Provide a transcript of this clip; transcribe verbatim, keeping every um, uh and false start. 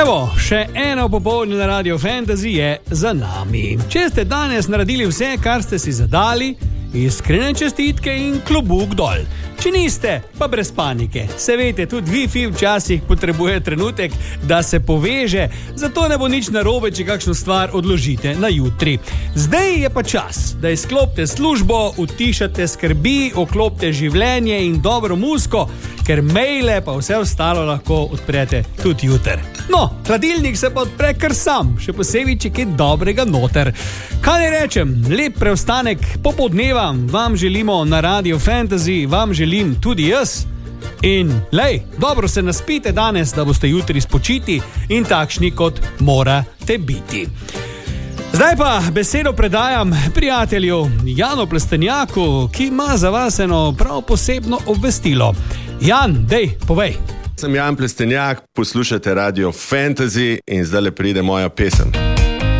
Evo, še eno popoldne na Radio Fantasy je za nami. Če ste danes naredili vse, kar ste si zadali, iskrene čestitke in klobuk dol. Če niste, pa brez panike. Se veste, tudi Wi-Fi včasih potrebuje trenutek, da se poveže, zato ne bo nič narobe, če kakšno stvar odložite na jutri. Zdaj je pa čas, da izklopite službo, utišate skrbi, oklopite življenje in dobro muziko, ker maile pa vse ostalo lahko odprete tudi jutr. No, hladilnik se pa odpre kar sam, še posebej, če kaj dobrega noter. Kaj ne rečem, lep preostanek popoldneva vam želimo na Radio Fantasy, vam želim tudi jaz. In lej, dobro se naspite danes, da boste jutri spočiti in takšni, kot morate biti. Zdaj pa besedo predajam prijatelju Janu Plestenjaku, ki ima za vas eno prav posebno obvestilo. Jan, dej, povej. Sem Jan Plestenjak, poslušate Radio Fantasy in zdaj le pride moja pesem.